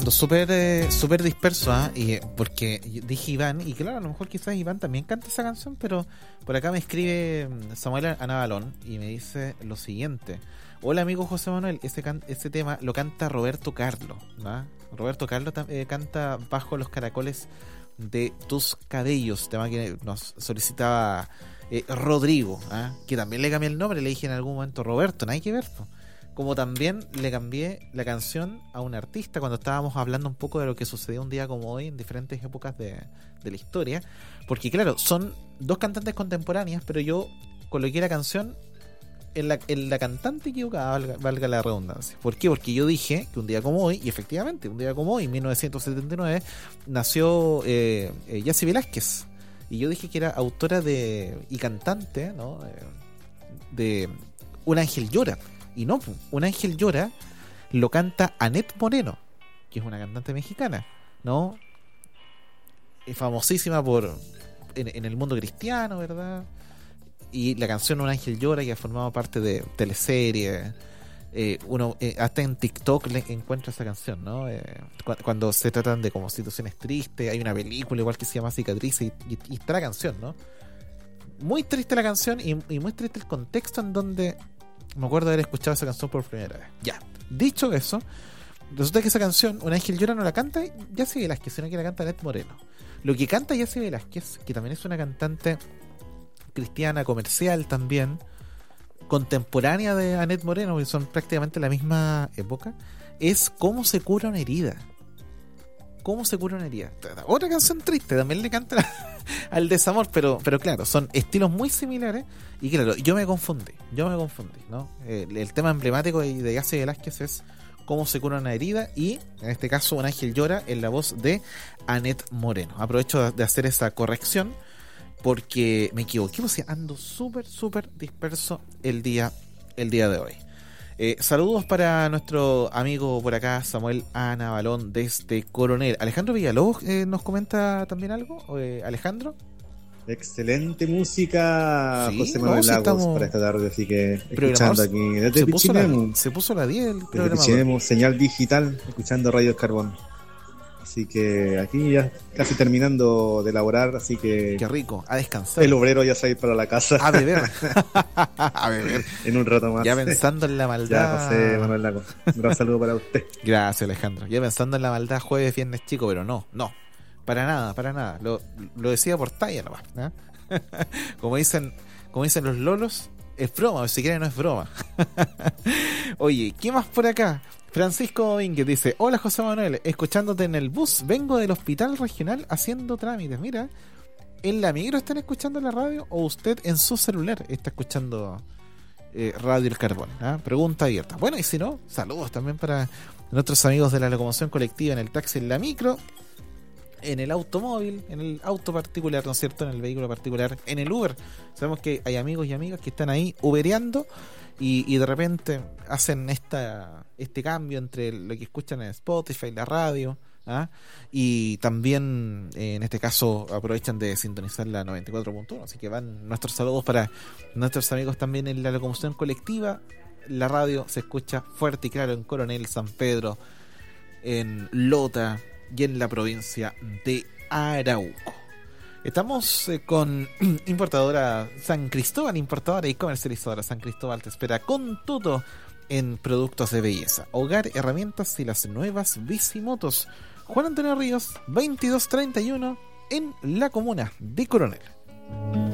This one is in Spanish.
ando súper disperso, y porque dije Iván, y claro, a lo mejor quizás Iván también canta esa canción, pero por acá me escribe Samuel Anabalón y me dice lo siguiente: hola amigo José Manuel, ese tema lo canta Roberto Carlos, ¿no? Roberto Carlos canta Bajo los caracoles de tus cabellos, tema que nos solicitaba Rodrigo, que también le cambié el nombre, le dije en algún momento Roberto, nada que ver, po. Como también le cambié la canción a un artista cuando estábamos hablando un poco de lo que sucedió un día como hoy en diferentes épocas de la historia, porque claro, son dos cantantes contemporáneas, pero yo coloqué la canción en la cantante equivocada, valga la redundancia. ¿Por qué? Porque yo dije que un día como hoy, y efectivamente un día como hoy, en 1979, nació Yassi Velázquez, y yo dije que era autora y cantante, ¿no? De Un Ángel Llora. Y no, Un Ángel Llora lo canta Annette Moreno, que es una cantante mexicana, ¿no? Es famosísima en el mundo cristiano, ¿verdad? Y la canción Un Ángel Llora, que ha formado parte de teleseries, uno hasta en TikTok le encuentra esa canción, ¿no? Cuando se tratan de como situaciones tristes, hay una película igual que se llama Cicatrices y está la canción, ¿no? Muy triste la canción y muy triste el contexto en donde me acuerdo de haber escuchado esa canción por primera vez. Ya, dicho eso, resulta que esa canción, Un Ángel Llora, no la canta Yassi Velázquez, sino que la canta Annette Moreno. Lo que canta Yassi Velázquez, que también es una cantante cristiana, comercial también, contemporánea de Annette Moreno, que son prácticamente la misma época, es Cómo se cura una herida. ¿Cómo se cura una herida? Otra canción triste, también le canta al desamor, pero claro, son estilos muy similares. Y claro, yo me confundí, ¿no? El tema emblemático de Yassi Velázquez es Cómo se cura una herida, y en este caso Un Ángel Llora en la voz de Annette Moreno. Aprovecho de hacer esa corrección porque me equivoqué, o sea, ando súper disperso el día de hoy. Saludos para nuestro amigo por acá, Samuel Anabalón, desde Coronel. Alejandro Villalobos nos comenta también algo. Alejandro. Excelente música, sí, José Manuel Lagos, estamos para esta tarde, así que escuchando aquí desde Pichilemu. Se puso la 10 el desde Pichilemu, señal digital, escuchando Radio Carbón. Así que aquí ya casi terminando de elaborar, así que... Qué rico, a descansar. El obrero ya se va a ir para la casa. A beber. A beber. En un rato más. Ya pensando en la maldad. Ya, José Manuel Lagos. Un gran saludo para usted. Gracias, Alejandro. Ya pensando en la maldad jueves, viernes chico, pero no. Para nada. Lo decía por talla nomás, ¿eh? Como dicen los lolos, es broma, o si quieren no es broma. Oye, ¿qué más por acá? Francisco Domínguez dice: hola José Manuel, escuchándote en el bus, vengo del hospital regional haciendo trámites. Mira, ¿en la micro están escuchando la radio o usted en su celular está escuchando Radio El Carbón? Pregunta abierta. Bueno, y si no, saludos también para nuestros amigos de la locomoción colectiva, en el taxi, en la micro, en el automóvil, en el auto particular, ¿no es cierto?, en el vehículo particular, en el Uber. Sabemos que hay amigos y amigas que están ahí ubereando y de repente hacen este cambio entre lo que escuchan en Spotify, la radio, y también en este caso aprovechan de sintonizar la 94.1, así que van nuestros saludos para nuestros amigos también en la locomoción colectiva. La radio se escucha fuerte y claro en Coronel, San Pedro, en Lota y en la provincia de Arauco. Estamos con importadora San Cristóbal, importadora y comercializadora San Cristóbal te espera con todo en productos de belleza, hogar, herramientas y las nuevas bicimotos. Juan Antonio Ríos, 2231, en la comuna de Coronel.